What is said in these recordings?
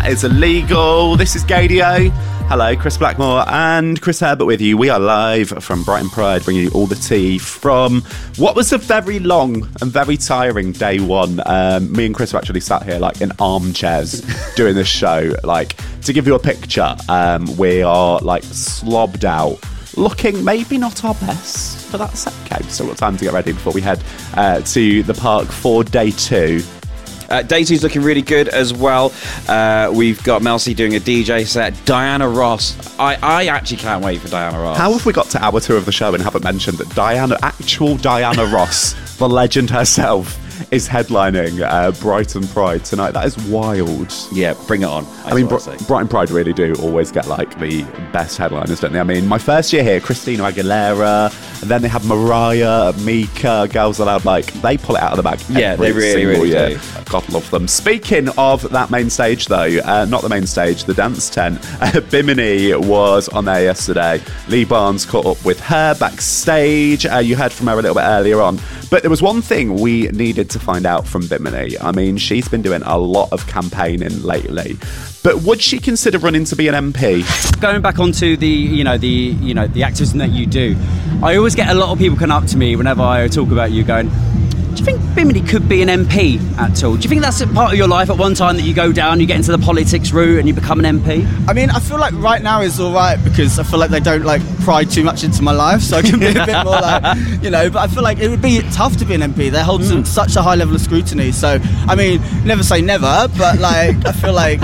that is illegal. This is Gadio. Hello, Chris Blackmore and Chris Herbert with you. We are live from Brighton Pride, bringing you all the tea from what was a very long and very tiring day one. Me and Chris have actually sat here like in armchairs doing this show. Like, to give you a picture, we are like slobbed out, looking maybe not our best, but that's okay. So we've got time to get ready before we head to the park for day two. Day 2's looking really good as well. We've got Mel C doing a DJ set. Diana Ross. I actually can't wait for Diana Ross. How have we got to hour 2 of the show and haven't mentioned that actual Diana Ross, the legend herself, is headlining Brighton Pride tonight? That is wild. Yeah, bring it on. I mean, Brighton Pride really do always get like the best headliners, don't they? I mean, my first year here, Christina Aguilera, and then they have Mariah, Mika, Girls Aloud. Like, they pull it out of the bag. Yeah, they really do. God love them. Speaking of that main stage, though, not the main stage, the dance tent. Bimini was on there yesterday. Lee Barnes caught up with her backstage. You heard from her a little bit earlier on. But there was one thing we needed to find out from Bimini. I mean, she's been doing a lot of campaigning lately. But would she consider running to be an MP? Going back onto the activism that you do, I always get a lot of people come up to me whenever I talk about you going, do you think Bimini could be an MP at all? Do you think that's a part of your life at one time that you go down, you get into the politics route and you become an MP? I mean, I feel like right now is all right because I feel like they don't like pry too much into my life, so I can be a bit more like, but I feel like it would be tough to be an MP. They hold such a high level of scrutiny. So, I mean, never say never, but like, I feel like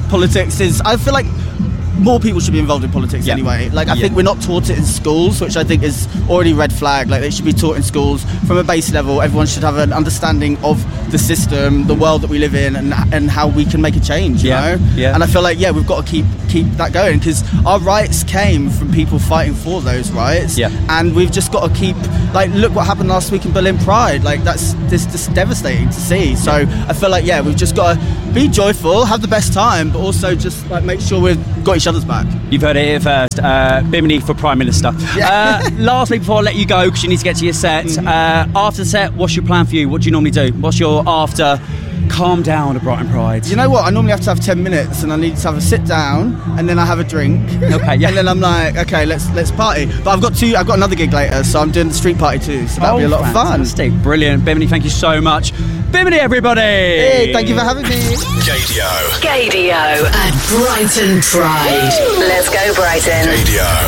I feel like more people should be involved in politics anyway. Like, I think we're not taught it in schools, which I think is already red flag. Like, they should be taught in schools from a base level. Everyone should have an understanding of the system, the world that we live in, and how we can make a change, you know? Yeah. And I feel like, we've got to keep that going because our rights came from people fighting for those rights. Yeah. And we've just got to keep, like, look what happened last week in Berlin Pride. Like, that's just devastating to see. So I feel like, we've just got to be joyful, have the best time, but also just, like, make sure we've got each other's back. You've heard it here first. Bimini for Prime Minister. Lastly, before I let you go, because you need to get to your set, after the set, what's your plan for you? What do you normally do? What's your after calm down at Brighton Pride? You know what? I normally have to have 10 minutes and I need to have a sit down and then I have a drink. Okay, yeah. And then I'm like, okay, let's party. But I've got another gig later, so I'm doing the street party too. So that'll be a lot of fun. Fantastic. Brilliant. Bimini, thank you so much. Bimini, everybody! Hey, thank you for having me. Gadio at Brighton Pride. Let's go, Brighton. Gadio.